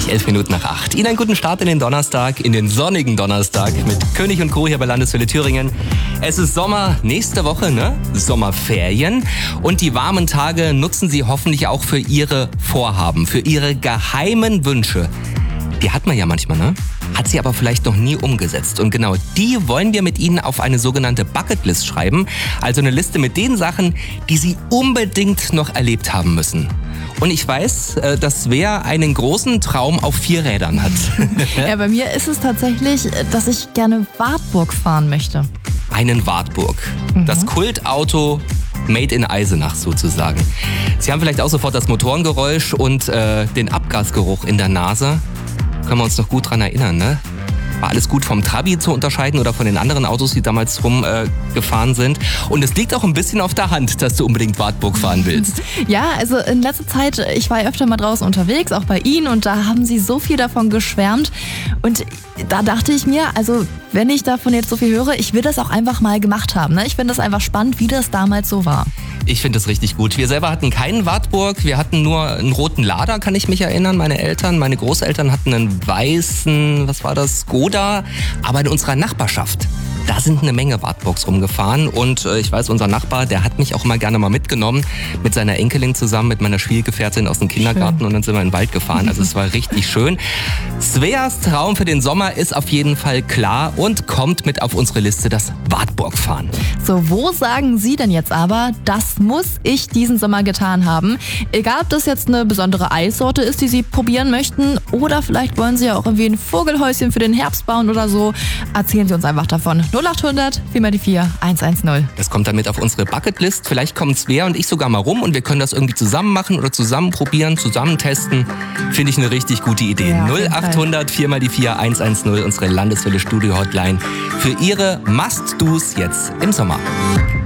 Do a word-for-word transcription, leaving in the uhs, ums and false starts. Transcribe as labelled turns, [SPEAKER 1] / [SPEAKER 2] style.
[SPEAKER 1] Uhr, elf Minuten nach acht. Ihnen einen guten Start in den Donnerstag, in den sonnigen Donnerstag mit König und Co. hier bei Landeswelle Thüringen. Es ist Sommer, nächste Woche, ne? Sommerferien. Und die warmen Tage nutzen Sie hoffentlich auch für Ihre Vorhaben, für Ihre geheimen Wünsche. Die hat man ja manchmal, ne? Hat sie aber vielleicht noch nie umgesetzt. Und genau die wollen wir mit Ihnen auf eine sogenannte Bucketlist schreiben. Also eine Liste mit den Sachen, die Sie unbedingt noch erlebt haben müssen. Und ich weiß, dass Svea einen großen Traum auf vier Rädern hat.
[SPEAKER 2] Ja, bei mir ist es tatsächlich, dass ich gerne Wartburg fahren möchte.
[SPEAKER 1] Einen Wartburg. Mhm. Das Kultauto Made in Eisenach sozusagen. Sie haben vielleicht auch sofort das Motorengeräusch und äh, den Abgasgeruch in der Nase. Können wir uns noch gut dran erinnern, ne? War alles gut vom Trabi zu unterscheiden oder von den anderen Autos, die damals rumgefahren äh, sind. Und es liegt auch ein bisschen auf der Hand, dass du unbedingt Wartburg fahren willst.
[SPEAKER 2] Ja, also in letzter Zeit, ich war ja öfter mal draußen unterwegs, auch bei Ihnen, und da haben Sie so viel davon geschwärmt. Und da dachte ich mir, also wenn ich davon jetzt so viel höre, ich will das auch einfach mal gemacht haben. Ne? Ich finde das einfach spannend, wie das damals so war.
[SPEAKER 1] Ich finde das richtig gut. Wir selber hatten keinen Wartburg, wir hatten nur einen roten Lader, kann ich mich erinnern. Meine Eltern, meine Großeltern hatten einen weißen, was war das, Skoda. Aber in unserer Nachbarschaft, da sind eine Menge Wartburgs rumgefahren. Und äh, ich weiß, unser Nachbar, der hat mich auch mal gerne mal mitgenommen, mit seiner Enkelin zusammen, mit meiner Schwiegergefährtin aus dem Kindergarten. Schön. Und dann sind wir in den Wald gefahren. Also es war richtig schön. Sveas Traum für den Sommer ist auf jeden Fall klar und kommt mit auf unsere Liste, das Wartburg-Fahren.
[SPEAKER 2] So, wo sagen Sie denn jetzt aber, das muss ich diesen Sommer getan haben? Egal, ob das jetzt eine besondere Eissorte ist, die Sie probieren möchten, oder vielleicht wollen Sie ja auch irgendwie ein Vogelhäuschen für den Herbst bauen oder so. Erzählen Sie uns einfach davon. null acht hundert vier mal die vier eins eins null.
[SPEAKER 1] Das kommt dann mit auf unsere Bucketlist. Vielleicht kommen Svea und ich sogar mal rum und wir können das irgendwie zusammen machen oder zusammen probieren, zusammen testen. Finde ich eine richtig gute Idee.
[SPEAKER 2] Ja,
[SPEAKER 1] null acht hundert vier mal die vier eins eins null, unsere Landeswelle Studio Hotline für Ihre Must-Dos jetzt im Sommer.